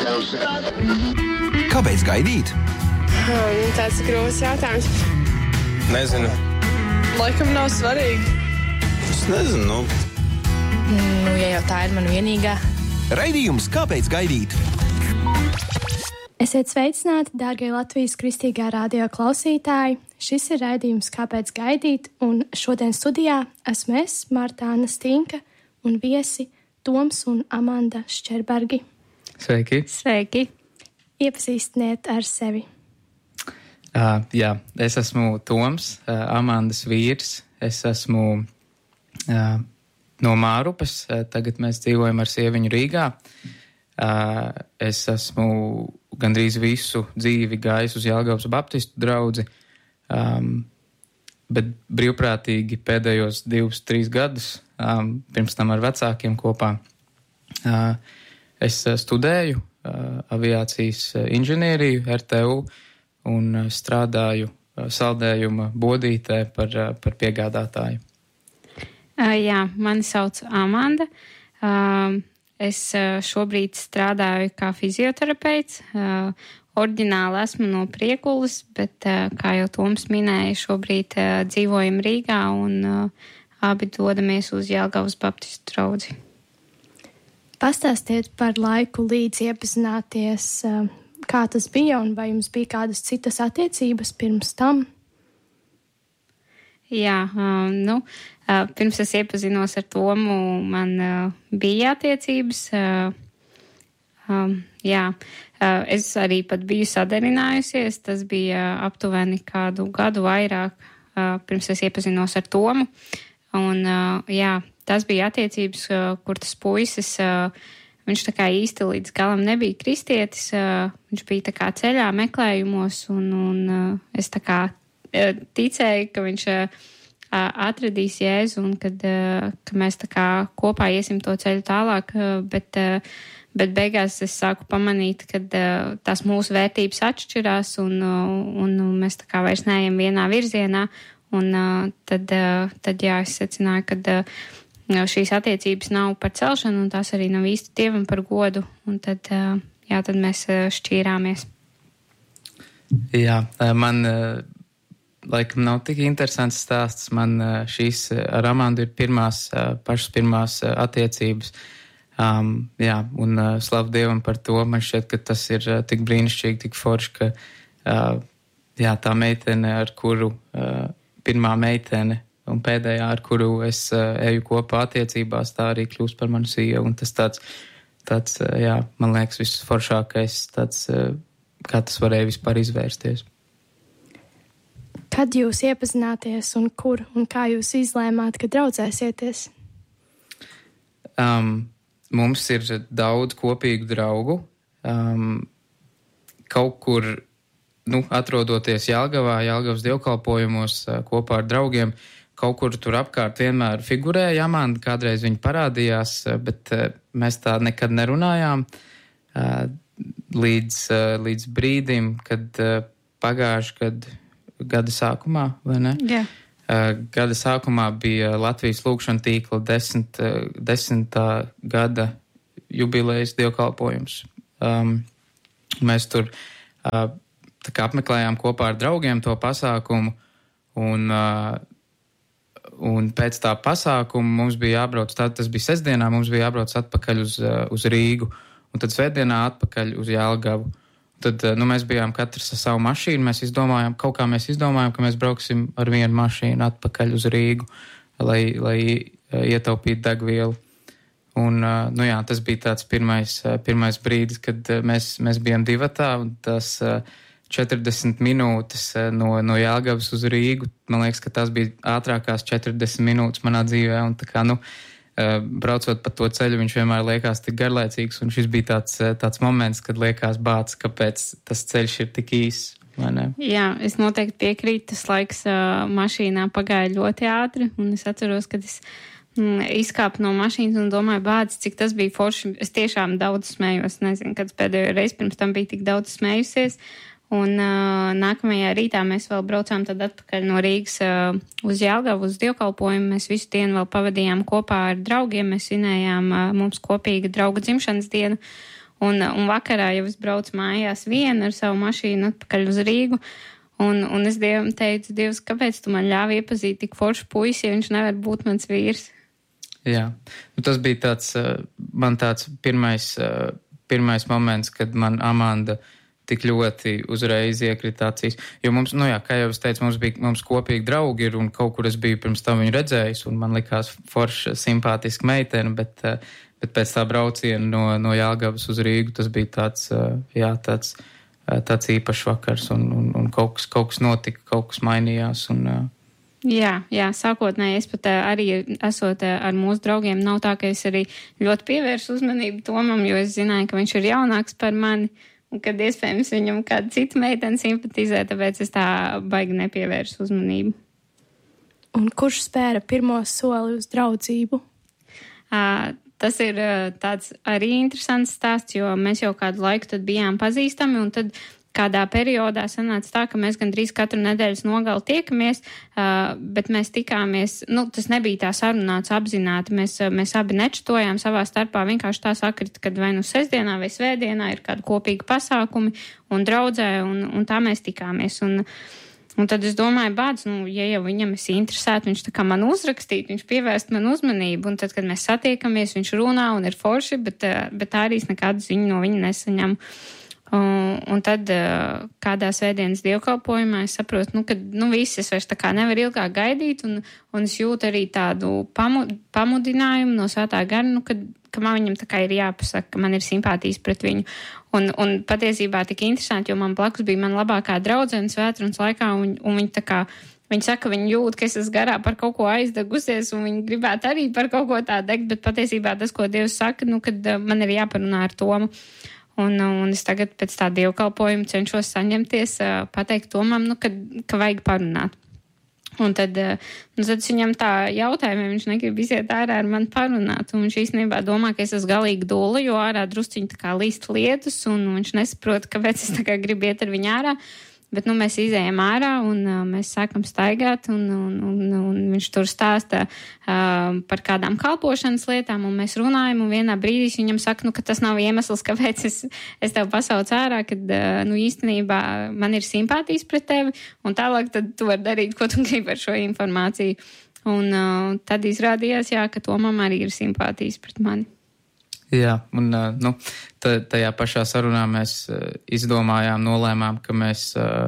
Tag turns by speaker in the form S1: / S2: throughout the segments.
S1: Kāpēc gaidīt?
S2: Tas ir grūts jautājums.
S3: Nezinu.
S2: Laikam nav svarīgi.
S3: Es nezinu.
S4: Ja jau tā ir man vienīgā.
S1: Raidījums Kāpēc gaidīt?
S5: Esiet sveicināti, dārgie Latvijas Kristīgā radio klausītāji. Šis ir raidījums Kāpēc gaidīt, un šodien studijā esmu es, Martāna Stinka, un viesi Toms un Amanda Šķerbergi.
S6: Sveiki!
S4: Sveiki!
S5: Iepazīstiniet ar sevi.
S6: Jā, es esmu Toms, Amandas vīrs. Es esmu no Mārupas, tagad mēs dzīvojam ar sieviņu Rīgā. Es esmu gandrīz visu dzīvi gājis uz Jelgavas baptistu draudzi, bet brīvprātīgi pēdējos 2-3 gadus, pirms tam ar vecākiem kopā. Es studēju aviācijas inženieriju RTU un strādāju saldējuma bodītē par piegādātāju.
S4: Jā, mani sauc Amanda. Es šobrīd strādāju kā fizioterapeits. Oriģināli esmu no Priekulas, bet, kā jau Toms minēja, šobrīd dzīvojam Rīgā un abi dodamies uz Jelgavas baptistu draudzi.
S5: Pastāstiet par laiku līdz iepazināties, kā tas bija un vai jums bija kādas citas attiecības pirms tam?
S4: Jā, pirms es iepazinos ar Tomu, man bija attiecības. Es arī pat biju sadarinājusies, tas bija aptuveni kādu gadu vairāk, pirms es iepazinos ar Tomu. Un, tas bija attiecības, kur tas puisis, viņš tā kā īsti līdz galam nebija kristietis, viņš bija tā kā ceļā meklējumos, un es tā kā ticēju, ka viņš atradīs Jēzu un ka mēs tā kā kopā iesim to ceļu tālāk, bet beigās es sāku pamanīt, ka tās mūsu vērtības atšķirās un mēs tā kā vairs neejam vienā virzienā, un tad es secināju, ka šīs attiecības nav par celšanu un tās arī nav īsti Dievam par godu, un tad mēs šķīrāmies.
S6: Jā, man laikam nav tik interesants stāsts. Man šīs ar Amandu ir pašas pirmās attiecības. Un slavu Dievam par to. Man šķiet, ka tas ir tik brīnišķīgi, tik forši, ka tā meitene, ar kuru pirmā meitene un pēdējā, ar kuru es eju kopā attiecībās, tā arī kļūst par manu sievu. Un tas tāds man liekas, visforšākais, kā tas varēja vispār izvērsties.
S5: Kad jūs iepazināties un kur un kā jūs izlēmāt, ka draudzēsieties?
S6: Mums ir daudz kopīgu draugu. Kaut kur, atrodoties Jelgavas dievkalpojumos kopā ar draugiem, kaut kur tur apkārt vienmēr figurēja Amanda, kādreiz viņa parādījās, bet mēs tā nekad nerunājām līdz brīdim, kad pagājuši gada sākumā, vai ne?
S4: Jā.
S6: Gada sākumā bija Latvijas lūgšana tīkla 10. gada jubilejas dievkalpojums. Mēs tur tā kā apmeklējām kopā ar draugiem to pasākumu, un pēc tā pasākuma mums bija jābrauc, tas bija sestdienā, mums bija jābrauc atpakaļ uz Rīgu, un tad svētdienā atpakaļ uz Jelgavu. Tad mēs bijām katrs ar savu mašīnu, mēs izdomājām, ka mēs brauksim ar vienu mašīnu atpakaļ uz Rīgu, lai ietaupītu degvielu. Un, tas bija tāds pirmais brīdis, kad mēs bijām divatā, un tas 40 minūtes no Jelgavas uz Rīgu, man liekas, ka tas bija ātrākās 40 minūtes manā dzīvē, un tā kā, braucot pa to ceļu, viņš vienmēr liekas tik garlaicīgs, un šis bija tāds moments, kad liekas bāc, kāpēc tas ceļš ir tik īss, vai ne?
S4: Jā, es noteikti piekrītu, tas laiks mašīnā pagāja ļoti ātri, un es atceros, kad es izkāpu no mašīnas un domāju, bāc, cik tas bija forši. Es tiešām daudz smējos, nezinu, kad pēdējo reizi pirms tam bija tik daudz smējusies, Un nākamajā rītā mēs vēl braucām tad atpakaļ no Rīgas uz Jelgavu, uz dievkalpojumu. Mēs visu dienu vēl pavadījām kopā ar draugiem. Mēs svinējām mums kopīga drauga dzimšanas dienu. Un vakarā jau es braucu mājās viena ar savu mašīnu atpakaļ uz Rīgu. Un es Dievam teicu, Dievs, kāpēc tu man ļāvi iepazīt tik foršu puisi, ja viņš nevar būt mans vīrs?
S6: Jā, tas bija man tāds pirmais moments, kad man Amanda tik ļoti uzreiz iekrita acīs. Jo mums, kā jau es teicu, mums kopīgi draugi ir, un kaut kur es biju pirms tam viņu redzējis, un man likās forša, simpātiska meitene, bet pēc tā brauciena no Jelgavas uz Rīgu tas bija tāds īpašs vakars, un kaut kas notika, kaut kas mainījās.
S4: Jā, sākotnēji es pat arī esot ar mūsu draugiem, nav tā, ka es arī ļoti pievēršu uzmanību Tomam, jo es zināju, ka viņš ir jaunāks par mani, un kad iespējams viņam kāda cita meitene simpatizē, tāpēc es tā baigi nepievēršu uzmanību.
S5: Un kurš spēra pirmo soli uz draudzību?
S4: Tas ir tāds arī interesants stāsts, jo mēs jau kādu laiku tad bijām pazīstami, un tad kādā periodā sanāca tā, ka mēs gandrīz katru nedēļas nogali tiekamies, bet mēs tikāmies, tas nebija tā sarunāts apzināti, mēs abi nečatojām savā starpā, vienkārši tā sakrita, kad vai sestdienā vai svētdienā ir kādi kopīgi pasākumi un draudzē, un tā mēs tikāmies. Un tad es domāju, bāds, ja jau viņam es interesētu, viņš tā kā man uzrakstīt, viņš pievērst man uzmanību, un tad, kad mēs satiekamies, viņš runā un ir forši, bet tā arī es nekādu ziņu no viņa nesaņemu. Un tad kādā svētdienas dievkalpojumā es saprotu, ka viss es vairs tā kā nevar ilgāk gaidīt, un es jūtu arī tādu pamudinājumu no svētā gara, ka man viņam tā kā ir jāpasaka, ka man ir simpātijas pret viņu. Un patiesībā tik interesanti, jo man blakus bija man labākā draudzene svētrunas laikā, un viņa tā kā, viņa saka, viņa jūt, ka es esmu garā par kaut ko aizdegusies, un viņa gribētu arī par kaut ko tā degt, bet patiesībā tas, ko Dievs saka, kad man ir jāparunā ar Tomu. Un es tagad pēc tā dievkalpojuma cenšos saņemties, pateikt Tomam, ka vajag parunāt. Un tad es viņam tā jautāju, vai viņš negrib iziet ārā ar mani parunāt. Un viņš īstenībā domā, ka es esmu galīgi dula, jo ārā drusciņi tā kā līst lietus, un viņš nesaprot, kāpēc es tā kā gribu iet ar viņu ārā. Bet mēs izējām ārā un mēs sākam staigāt, un viņš tur stāsta par kādām kalpošanas lietām, un mēs runājam, un vienā brīdī viņam saka, ka tas nav iemesls, kāpēc es tev pasaucu ārā, kad īstenībā man ir simpātijas pret tevi, un tālāk tad tu vari darīt, ko tu gribi ar šo informāciju. Un tad izrādījās, ka Tomam arī ir simpātijas pret mani.
S6: Jā, un tajā pašā sarunā mēs nolēmām, ka mēs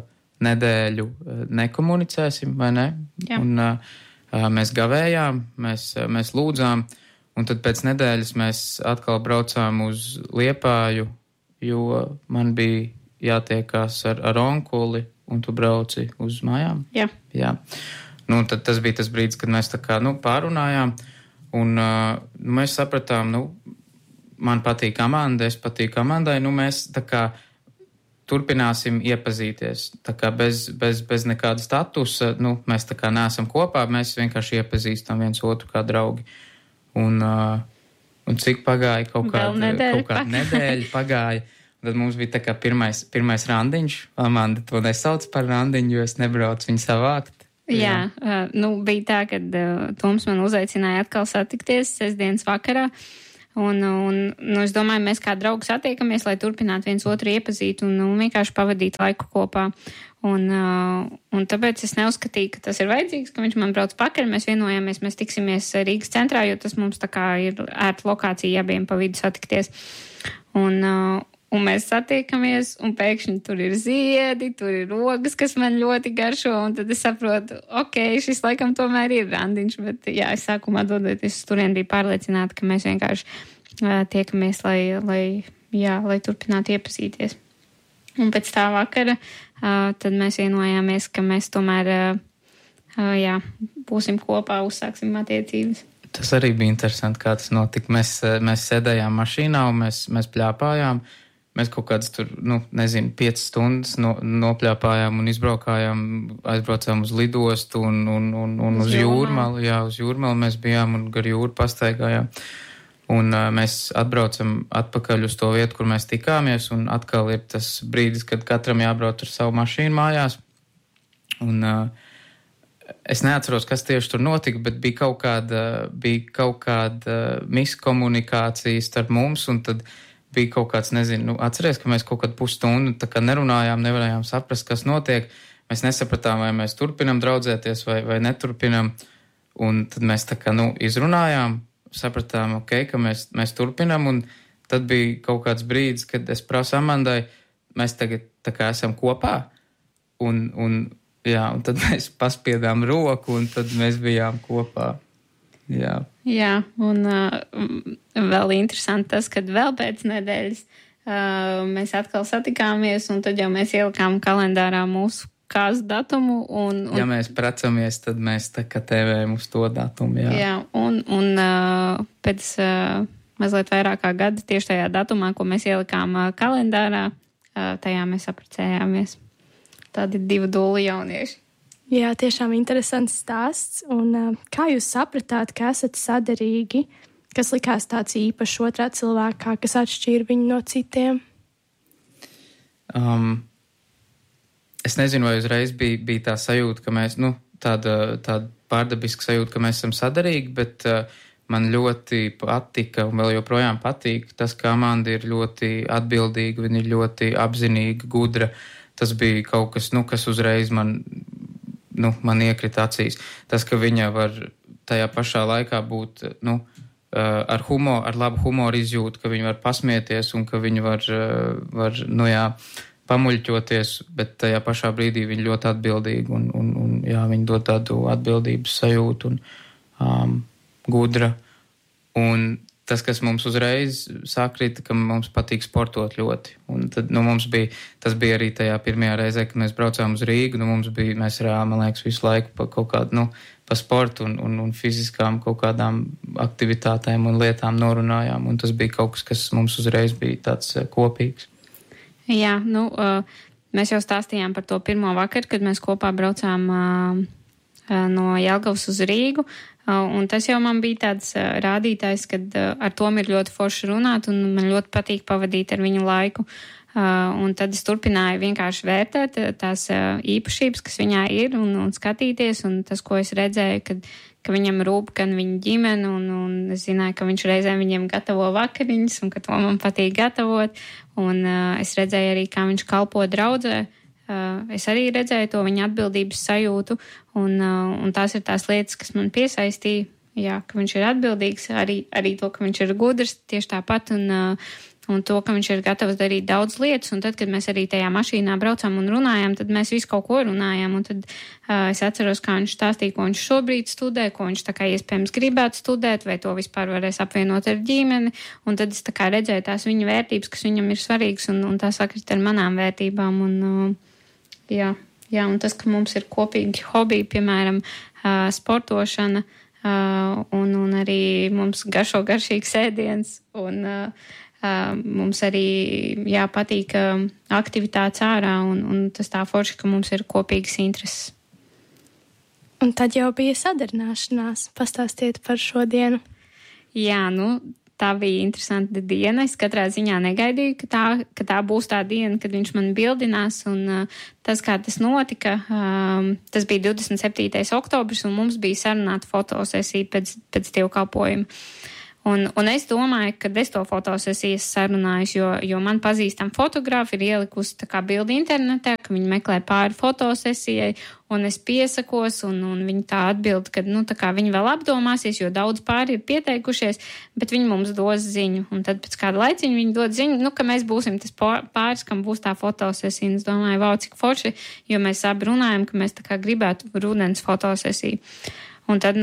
S6: nedēļu nekomunicēsim, vai ne?
S4: Jā.
S6: Un mēs gavējām, mēs lūdzām, un tad pēc nedēļas mēs atkal braucām uz Liepāju, jo man bija jātiekās ar onkuli, un tu brauci uz mājām. Jā. Tad tas bija tas brīdis, kad mēs tā kā pārunājām, un mēs sapratām, man patīk Amanda, es patīku Amandai, mēs tā kā turpināsim iepazīties. Tā kā bez nekāda statusa, mēs tā kā neesam kopā, mēs vienkārši iepazīstam viens otru kā draugi. Un cik pagāja kaut kāda nedēļa pagāja, tad mums bija tā kā pirmais randiņš. Amanda to nesauc par randiņu, jo es nebraucu viņu savākt.
S4: Jā, bija tā, kad Toms man uzaicināja atkal satikties sestdienas vakarā. Un es domāju, mēs kā draugi satiekamies, lai turpinātu viens otru iepazīt un vienkārši pavadīt laiku kopā. Un tāpēc es neuzskatīju, ka tas ir vajadzīgs, ka viņš man brauc pakaļ. Mēs vienojāmies, mēs tiksimies Rīgas centrā, jo tas mums tā kā ir ērta lokācija abiem pa vidu satikties. Un mēs satiekamies, un pēkšņi tur ir ziedi, tur ir rogas, kas man ļoti garšo, un tad es saprotu, šis laikam tomēr ir randiņš, bet es sākumā dodoties uz turien biju pārliecināta, ka mēs vienkārši tiekamies, lai turpinātu iepazīties. Un pēc tā vakara tad mēs vienojāmies, ka mēs tomēr būsim kopā, uzsāksim attiecības.
S6: Tas arī bija interesanti, kā tas notika. Mēs sēdējām mašīnā un mēs pļāpājām. Mēs kaut kādas tur, 5 stundas nopļāpājām un aizbraucām uz lidostu un uz Jūrmalu. Jā, uz Jūrmalu mēs bijām un gar jūru pastaigājām. Un mēs atbraucam atpakaļ uz to vietu, kur mēs tikāmies, un atkal ir tas brīdis, kad katram jābrauc ar savu mašīnu mājās. Un es neatceros, kas tieši tur notika, bet bija kaut kāda miskomunikācija starp mums, un tad bija kaut kāds, nezinu, atceries, ka mēs kaut kādu pusstundu tā kā nerunājām, nevarējām saprast, kas notiek. Mēs nesapratām, vai mēs turpinam draudzēties vai neturpinam. Un tad mēs tā kā, izrunājām, sapratām, ka mēs turpinam. Un tad bija kaut kāds brīdis, kad es prasu Amandai, mēs tagad tā kā esam kopā. Un tad mēs paspiedām roku, un tad mēs bijām kopā.
S4: Jā, un vēl interesanti tas, kad vēl pēc nedēļas mēs atkal satikāmies, un tad jau mēs ielikām kalendārā mūsu kāzu datumu.
S6: Ja mēs precamies, tad mēs tā kā tēvējam uz to datumu,
S4: Jā, un pēc mazliet vairāk kā gada tieši tajā datumā, ko mēs ielikām kalendārā, tajā mēs apprecējāmies. Tādi 2 dūli jaunieši.
S5: Jā, tiešām interesants stāsts. Un kā jūs sapratāt, ka esat saderīgi, kas likās tāds īpašs otrā cilvēkā, kas atšķīra viņu no citiem?
S6: Es nezinu, vai uzreiz bija tā sajūta, ka mēs, tāda pārdabiska sajūta, ka mēs esam saderīgi, bet man ļoti patika un vēl joprojām patīk tas, ka Amanda ir ļoti atbildīga, viņa ir ļoti apzinīga, gudra. Tas bija kaut kas, kas uzreiz man iekrita acīs. Tas, ka viņa var tajā pašā laikā būt, ar labu humoru izjūtu, ka viņa var pasmieties un ka viņa var pamuļķoties, bet tajā pašā brīdī viņa ļoti atbildīga un viņa dod tādu atbildības sajūtu un gudra. Un tas, kas mums uzreiz sakrita, ka mums patīk sportot ļoti. Un tad, tas bija arī tajā pirmajā reizē, kad mēs braucām uz Rīgu. Mēs reāli, man liekas, visu laiku pa kaut kādu, pa sportu un fiziskām kaut kādām aktivitātēm un lietām norunājām. Un tas bija kaut kas mums uzreiz bija tāds kopīgs.
S4: Jā, mēs jau stāstījām par to pirmo vakaru, kad mēs kopā braucām no Jelgavas uz Rīgu. Un tas jau man bija tāds rādītājs, kad ar Tomu ir ļoti forši runāt un man ļoti patīk pavadīt ar viņu laiku. Un tad es turpināju vienkārši vērtēt tās īpašības, kas viņā ir un skatīties. Un tas, ko es redzēju, ka viņam rūp gan viņa ģimene un es zināju, ka viņš reizēm viņiem gatavo vakariņas un ka to man patīk gatavot. Un es redzēju arī, kā viņš kalpo draudzē. Es arī redzēju to viņa atbildības sajūtu, un tās ir tās lietas, kas man piesaistīja, ka viņš ir atbildīgs, arī to, ka viņš ir gudrs tieši tāpat, un to, ka viņš ir gatavs darīt daudz lietas, un tad, kad mēs arī tajā mašīnā braucām un runājām, tad mēs visu kaut ko runājām, un tad es atceros, kā viņš stāstīja, ko viņš šobrīd studē, ko viņš tā kā iespējams gribētu studēt, vai to vispār varēs apvienot ar ģimeni, un tad es tā kā redzēju tās viņa vērtības, kas viņam ir svarīgas, un tās sakrit ar manām vērtībām, Jā, un tas, ka mums ir kopīgi hobiji, piemēram, sportošana, un arī mums garšīgs ēdiens, un mums arī patīk aktivitātes ārā, un tas tā forši, ka mums ir kopīgas intereses.
S5: Un tad jau bija sadarināšanās. Pastāstiet par šo dienu.
S4: Jā, tā bija interesanta diena. Es katrā ziņā negaidīju, ka tā būs tā diena, kad viņš man bildinās. Un tas, kā tas notika, tas bija 27. oktobris, un mums bija sarunāta fotosesija pēc dievkalpojuma. Un es domāju, ka es to fotosesiju sarunājuši, jo man pazīstam fotografi ir ielikusi tā kā bildi internetā, ka viņi meklē pāri fotosesijai, un es piesakos, un viņi tā atbild, ka, tā kā viņi vēl apdomāsies, jo daudz pāri ir pieteikušies, bet viņi mums dos ziņu. Un tad pēc kāda laiciņa viņi dod ziņu, ka mēs būsim tas pāris, kam būs tā fotosesija. Un es domāju, vau, cik forši, jo mēs abi runājam, ka mēs tā kā gribētu rudens fotosesiju. Un tad,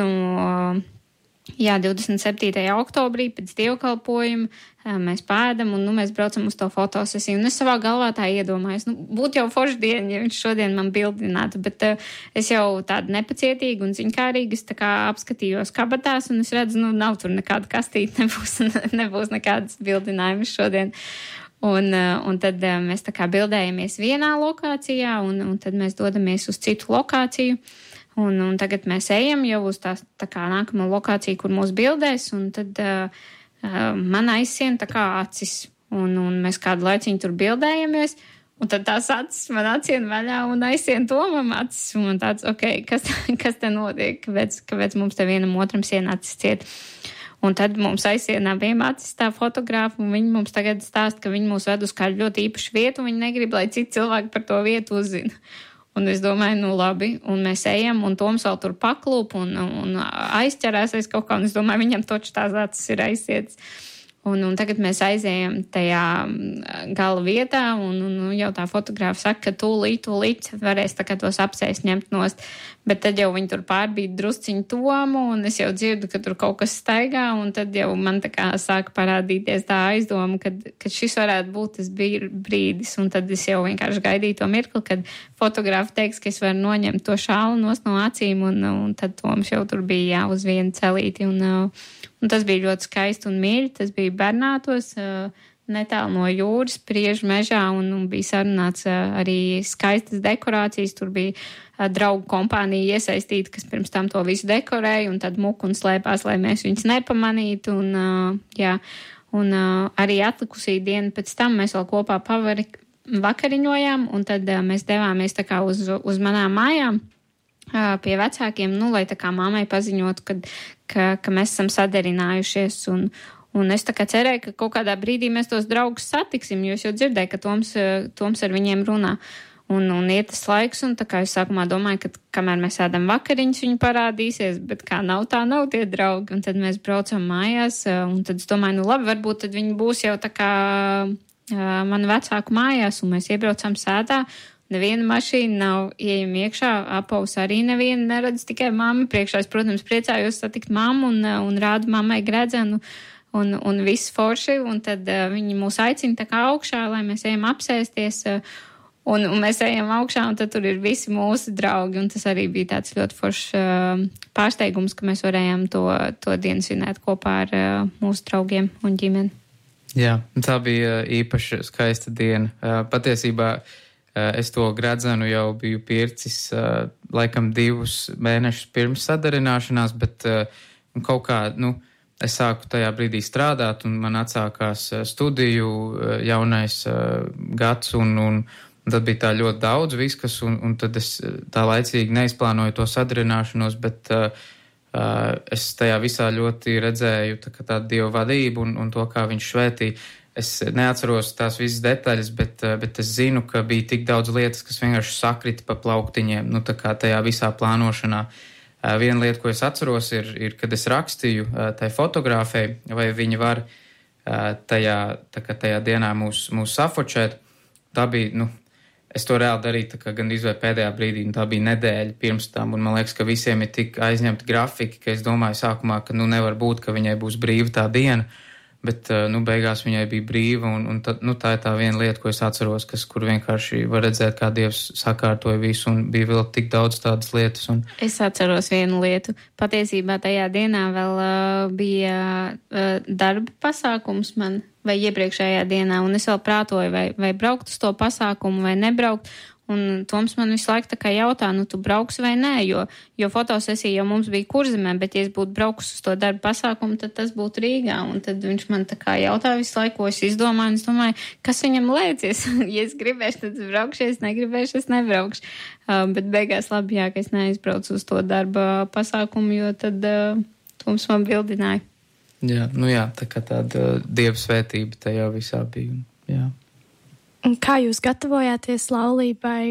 S4: 27. oktobrī pēc dievkalpojuma mēs pēdam un mēs braucam uz to fotosesiju. Un es savā galvā tā iedomājos, būtu jau forša diena, ja viņš šodien man bildinātu, bet es jau tādu nepacietīgi un ziņkārīgi, es tā kā apskatījos kabatās un es redzu, nav tur nekāda kastīte, nebūs nekādas bildinājumas šodien. Un tad mēs tā kā bildējamies vienā lokācijā un tad mēs dodamies uz citu lokāciju. Un tagad mēs ejam jau uz tā kā nākamo lokāciju, kur mūs bildēs, un tad man aizsien tā kā acis, un mēs kādu laiciņu tur bildējamies, un tad tās acis man atsien vaļā un aizsien Tomam acis, un man tāds, kas te notiek, kāpēc mums te vienam otram sien acis ciet. Un tad mums aizsienā bija acis tā fotogrāfa, un viņi mums tagad stāsta, ka viņi mūs ved uz kādu ļoti īpašu vietu, un viņi negrib, lai citi cilvēki par to vietu uzzina. Un es domāju, nu labi, un mēs ejam, un Toms vēl tur paklūp un aizķerās aiz kaut kā, un es domāju, viņam toči tās acis ir aizsietas. Un tagad mēs aizējam tajā gala vietā, un jau tā fotogrāfa saka, ka tūlīt varēs tā kā tos apsēst ņemt nost. Bet tad jau viņi tur pārbīd drusciņu Tomu, un es jau dzirdu, ka tur kaut kas staigā, un tad jau man tā kā sāka parādīties tā aizdoma, ka šis varētu būt tas brīdis, un tad es jau vienkārši gaidīju to mirkli, kad fotogrāfa teiks, ka es varu noņemt to šālu nost no acīm, un tad Toms jau tur bija uz vienu celīti, un tas bija ļoti skaisti un mīļi. Tas bija Bernātos, netālu no jūras, Priežu mežā, un bija sarunāts arī skaistas dekorācijas. Tur bija draugu kompānija iesaistīta, kas pirms tam to visu dekorēja, un tad muku un slēpās, lai mēs viņus nepamanītu. Un arī atlikusī diena pēc tam mēs vēl kopā vakariņojām, un tad mēs devāmies tā kā uz manām mājām pie vecākiem, lai tā kā mammai paziņotu, ka mēs esam saderinājušies, un es tā kā cerēju, ka kaut kādā brīdī mēs tos draugus satiksim, jo es jau dzirdēju, ka Toms ar viņiem runā. Un iet tas laiks, un tā kā es sākumā domāju, ka kamēr mēs ēdam vakariņas, viņi parādīsies, bet kā nav tie draugi, un tad mēs braucam mājās, un tad es domāju, nu labi, varbūt tad viņi būs jau tā kā manu vecāku mājās, un mēs iebraucam sētā. Neviena mašīna nav ieejama iekšā, apavus arī neviena neredz, tikai mamma priekšā. Es, protams, priecājos satikt mammu un rādu mammai gredzenu un viss forši, un tad viņi mūs aicina tā kā augšā, lai mēs ejam apsēsties, un mēs ejam augšā, un tad tur ir visi mūsu draugi, un tas arī bija tāds ļoti foršs pārsteigums, ka mēs varējām to dienu svinēt kopā ar mūsu draugiem un ģimeni.
S6: Jā, tā bija īpaši skaista diena. Patiesībā es to gredzenu jau biju pircis laikam 2 mēnešus pirms sadarināšanās, bet kaut kā, es sāku tajā brīdī strādāt, un man atsākās studiju jaunais gads, un tad bija tā ļoti daudz viskas, un tad es tā laicīgi neizplānoju to sadarināšanos, bet es tajā visā ļoti redzēju tādu Dievu vadību un to, kā viņš svētīja. Es neatceros tās visas detaļas, bet es zinu, ka bija tik daudz lietas, kas vienkārši sakrita pa plauktiņiem, tā kā tajā visā plānošanā. Viena lieta, ko es atceros, ir kad es rakstīju tai fotogrāfei, vai viņa var tajā dienā mūs safočēt. Tā bija, es to reāli darīju tā kā gandrīz vai pēdējā brīdī, un tā bija nedēļa pirms tam, un man liekas, ka visiem ir tik aizņemti grafiki, ka es domāju sākumā, ka nevar būt, ka viņai būs brīva tā diena. Bet, beigās viņai bija brīva, un tā ir tā viena lieta, ko es atceros, kur vienkārši var redzēt, kā Dievs sakārtoja visu, un bija vēl tik daudz tādas lietas.
S4: Es atceros vienu lietu. Patiesībā tajā dienā vēl bija darba pasākums man, vai iepriekšējā dienā, un es vēl prātoju, vai braukt uz to pasākumu, vai nebraukt. Un Toms man visu laiku tā kā jautā, tu brauksi vai nē, jo fotosesija jau mums bija Kurzemē, bet ja es būtu braukus uz to darbu pasākumu, tad tas būtu Rīgā. Un tad viņš man tā kā jautā visu laiku, ko es izdomāju, un es domāju, kas viņam liecies. Ja es gribēšu, tad es braukšu, ja es negribēšu, es nebraukšu. Bet beigās labi, jā, ka es neaizbraucu uz to darba pasākumu, jo tad Toms man bildināja.
S6: Jā, tā kā tāda Dieva svētība tajā visā bija. Jā.
S5: Un kā jūs gatavojāties laulībai